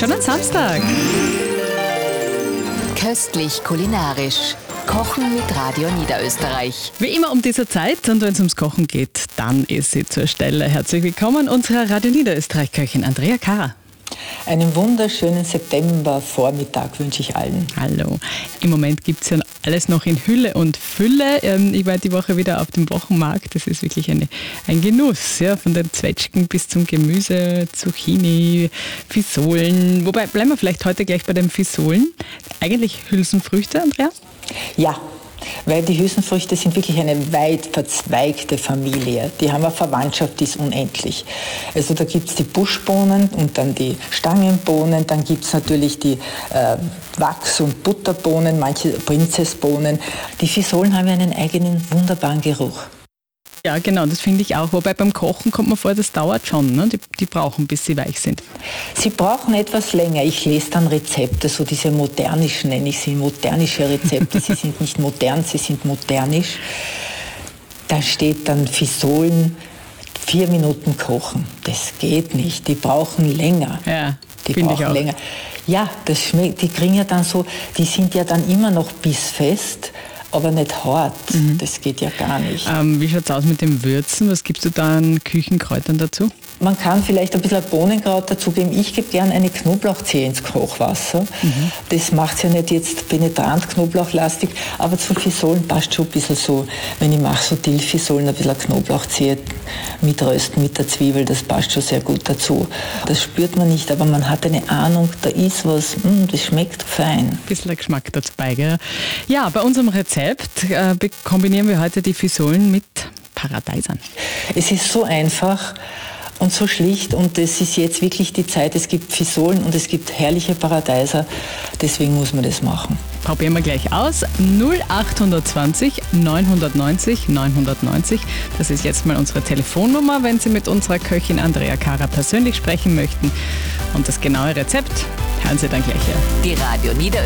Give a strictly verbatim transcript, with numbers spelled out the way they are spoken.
Schon ein Samstag. Köstlich kulinarisch. Kochen mit Radio Niederösterreich. Wie immer um diese Zeit, und wenn es ums Kochen geht, dann ist sie zur Stelle. Herzlich willkommen, unsere Radio Niederösterreich-Köchin Andrea Kara. Einen wunderschönen Septembervormittag wünsche ich allen. Hallo. Im Moment gibt es ja alles noch in Hülle und Fülle. Ich war die Woche wieder auf dem Wochenmarkt. Das ist wirklich eine, ein Genuss. Ja? Von den Zwetschgen bis zum Gemüse, Zucchini, Fisolen. Wobei, bleiben wir vielleicht heute gleich bei den Fisolen. Eigentlich Hülsenfrüchte, Andrea? Ja, weil die Hülsenfrüchte sind wirklich eine weit verzweigte Familie. Die haben eine Verwandtschaft, die ist unendlich. Also da gibt es die Buschbohnen und dann die Stangenbohnen, dann gibt es natürlich die äh, Wachs- und Butterbohnen, manche Prinzessbohnen. Die Fisolen haben ja einen eigenen wunderbaren Geruch. Ja, genau, das finde ich auch. Wobei beim Kochen kommt man vor, das dauert schon. Ne? Die, die brauchen, bis sie weich sind. Sie brauchen etwas länger. Ich lese dann Rezepte, so diese modernischen, nenne ich sie, modernische Rezepte. Sie sind nicht modern, sie sind modernisch. Da steht dann Fisolen, vier Minuten kochen. Das geht nicht, die brauchen länger. Ja, die finde brauchen ich auch. länger. Ja, das schmeckt, die kriegen ja dann so, die sind ja dann immer noch bissfest, aber nicht hart. Mhm. Das geht ja gar nicht. Ähm, wie schaut es aus mit dem Würzen? Was gibst du da an Küchenkräutern dazu? Man kann vielleicht ein bisschen Bohnenkraut dazugeben. Ich gebe gerne eine Knoblauchzehe ins Kochwasser. Mhm. Das macht es ja nicht jetzt penetrant knoblauchlastig, aber zu Fisolen passt schon ein bisschen so, wenn ich mache so Dillfisolen, ein bisschen Knoblauchzehe mit Rösten, mit der Zwiebel, das passt schon sehr gut dazu. Das spürt man nicht, aber man hat eine Ahnung, da ist was, mh, das schmeckt fein. Ein bisschen Geschmack dabei, gell? Ja, bei unserem Rezept äh, kombinieren wir heute die Fisolen mit Paradeisern. Es ist so einfach und so schlicht, und es ist jetzt wirklich die Zeit, es gibt Fisolen und es gibt herrliche Paradeiser, deswegen muss man das machen. Probieren wir gleich aus. null acht zwanzig neunhundertneunzig neunhundertneunzig. Das ist jetzt mal unsere Telefonnummer, wenn Sie mit unserer Köchin Andrea Kara persönlich sprechen möchten. Und das genaue Rezept hören Sie dann gleich hier. Die Radio Niederösterreich